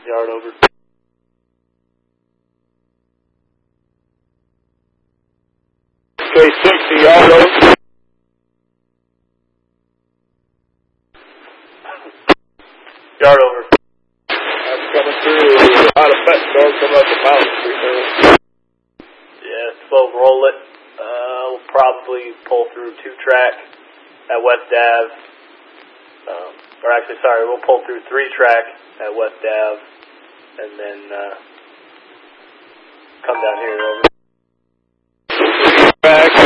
Yard over. K60, yard over. Yard over. That's coming through. Out of fence, dog coming up the mountain. Yeah, slow roll it. We'll probably pull through 2-track at West Ave. Or actually, sorry, we'll pull through 3-track at West Ave. And then come down here over. 3-track.